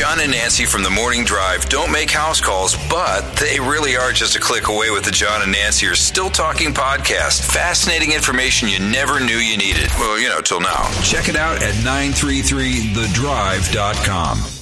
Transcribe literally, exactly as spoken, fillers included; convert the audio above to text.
John and Nancy from the Morning Drive don't make house calls, but they really are just a click away with the John and Nancy are Still Talking podcast. Fascinating information you never knew you needed. Well, you know, till now. Check it out at nine three three the drive dot com.